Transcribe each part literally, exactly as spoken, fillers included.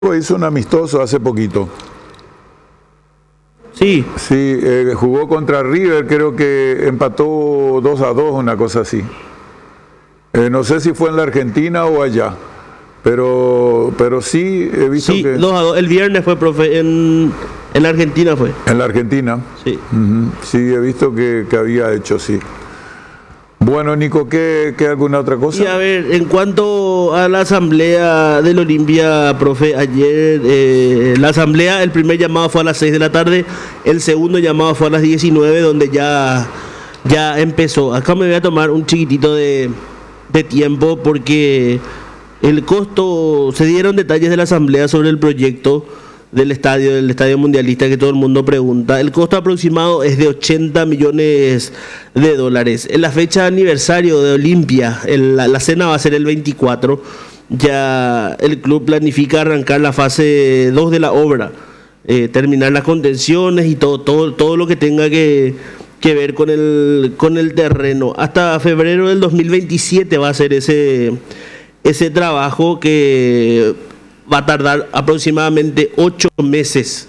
hizo un amistoso hace poquito. Sí. Sí, eh, jugó contra River, creo que empató dos a dos, una cosa así. Eh, no sé si fue en la Argentina o allá, pero, pero sí he visto Sí, que... dos a dos. El viernes fue, profe, en, en la Argentina fue. En la Argentina. Sí. Uh-huh. Sí, he visto que, que había hecho, sí. Bueno, Nico, ¿qué, qué alguna otra cosa? Y a ver, en cuanto a la asamblea del Olimpia, profe, ayer eh, la asamblea, el primer llamado fue a las seis de la tarde, el segundo llamado fue a las diecinueve, donde ya, ya empezó. Acá me voy a tomar un chiquitito de, de tiempo porque el costo, se dieron detalles de la asamblea sobre el proyecto del estadio, del estadio mundialista que todo el mundo pregunta. El costo aproximado es de ochenta millones de dólares. En la fecha de aniversario de Olimpia, el, la, la cena va a ser el veinticuatro. Ya el club planifica arrancar la fase dos de la obra, eh, terminar las contenciones y todo, todo, todo lo que tenga que, que ver con el, con el terreno. Hasta febrero del dos mil veintisiete va a ser ese, ese trabajo que va a tardar aproximadamente ocho meses,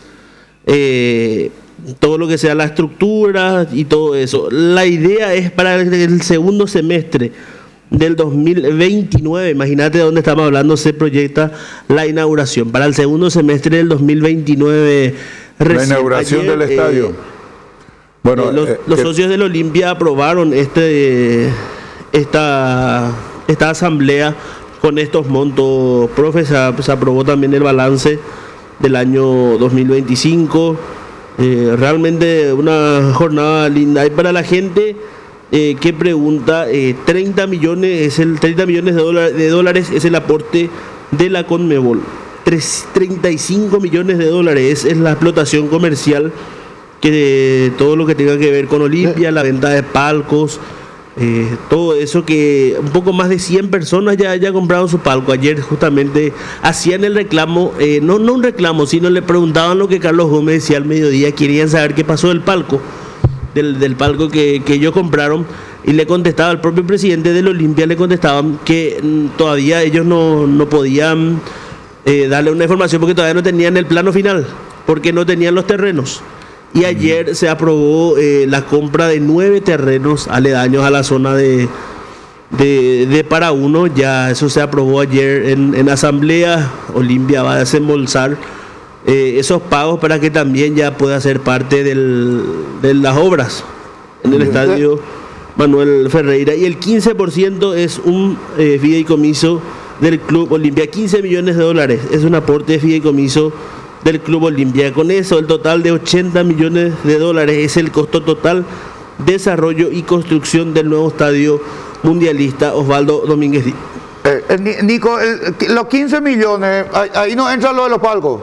eh, todo lo que sea la estructura y todo eso. La idea es para el segundo semestre del dos mil veintinueve, imagínate de dónde estamos hablando, se proyecta la inauguración. Para el segundo semestre del dos mil veintinueve, la inauguración ayer, del estadio. Eh, bueno, eh, los, eh, los socios del Olimpia aprobaron este, esta, esta asamblea con estos montos, profe. Se, se aprobó también el balance del año dos mil veinticinco. Eh, realmente una jornada linda. Y para la gente eh, que pregunta, eh, treinta millones es el treinta millones de dólares, de dólares es el aporte de la Conmebol. treinta y cinco millones de dólares es la explotación comercial, que todo lo que tenga que ver con Olimpia, la venta de palcos. Eh, todo eso, que un poco más de cien personas ya, ya compraron su palco. Ayer justamente hacían el reclamo, eh, no, no un reclamo, sino le preguntaban lo que Carlos Gómez decía al mediodía. Querían saber qué pasó del palco, del, del palco que, que ellos compraron, y le contestaba el propio presidente del Olimpia, le contestaban que mm, todavía ellos no, no podían eh, darle una información porque todavía no tenían el plano final, porque no tenían los terrenos. Y ayer se aprobó eh, la compra de nueve terrenos aledaños a la zona de, de, de Parauno. Ya eso se aprobó ayer en, en asamblea. Olimpia va a desembolsar eh, esos pagos para que también ya pueda ser parte del, de las obras en el estadio Manuel Ferreira. Y el quince por ciento es un eh, fideicomiso del Club Olimpia. quince millones de dólares es un aporte de fideicomiso del Club Olimpia. Con eso, el total de ochenta millones de dólares es el costo total, desarrollo y construcción del nuevo estadio mundialista Osvaldo Domínguez Díaz. Eh, eh, Nico, el, los quince millones, ahí, ahí no entra lo de los palcos.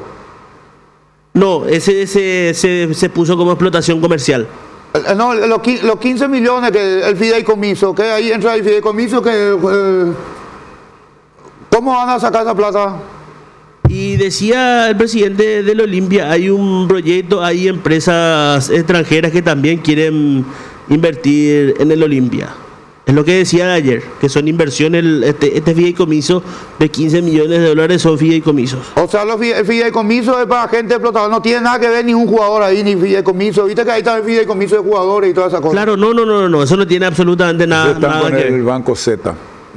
No, ese, ese, ese se puso como explotación comercial. Eh, no, los, los quince millones que el fideicomiso, que ahí entra el fideicomiso, que eh, ¿cómo van a sacar esa plata? Y decía el presidente del Olimpia, hay un proyecto, hay empresas extranjeras que también quieren invertir en el Olimpia. Es lo que decía ayer, que son inversiones, este, este fideicomiso de quince millones de dólares son fideicomisos. O sea, los fideicomisos es para gente explotada, no tiene nada que ver ningún jugador ahí, ni fideicomiso. Viste que ahí está el fideicomiso de jugadores y todas esas cosas. Claro, no, no, no, no, eso no tiene absolutamente nada, Están nada con que el ver. Banco Z.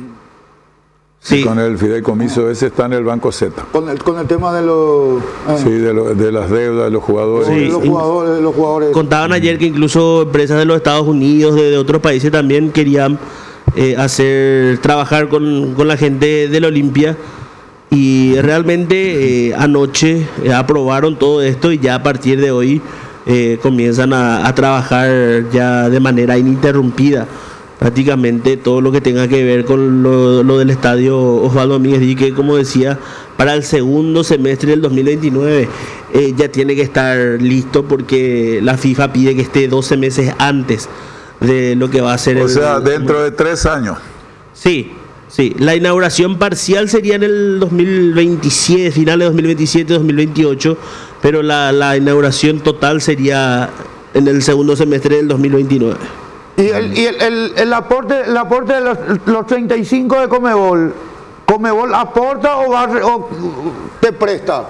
Sí. Con el fideicomiso ese está en el Banco Z. Con el, con el tema de los... Eh. Sí, de, lo, de las deudas de los jugadores. Sí, Sí, los, jugadores, los jugadores. Contaban ayer que incluso empresas de los Estados Unidos, de, de otros países también querían eh, hacer, trabajar con, con la gente del Olimpia. Y realmente eh, anoche eh, aprobaron todo esto y ya a partir de hoy eh, comienzan a, a trabajar ya de manera ininterrumpida prácticamente todo lo que tenga que ver con lo, lo del estadio Osvaldo Domínguez Díaz, que como decía, para el segundo semestre del dos mil veintinueve eh, ya tiene que estar listo, porque la FIFA pide que esté doce meses antes de lo que va a ser. O el, sea, dentro de tres años. Sí, sí. La inauguración parcial sería en el dos mil veintisiete, finales de dos mil veintisiete, dos mil veintiocho, pero la, la inauguración total sería en el segundo semestre del dos mil veintinueve. Y el, y el, el, el aporte el aporte de los, los treinta y cinco de Conmebol, ¿Conmebol aporta o, va, o te presta?